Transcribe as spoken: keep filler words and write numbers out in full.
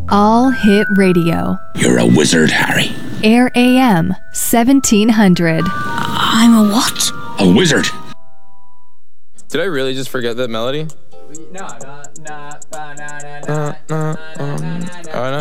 All Hit Radio. You're a wizard, Harry. Air A M, seventeen hundred. I'm a what? A wizard. Did I really just forget that melody? No, no, no, no, no, no, Uh, uh, um, no, no, no, uh,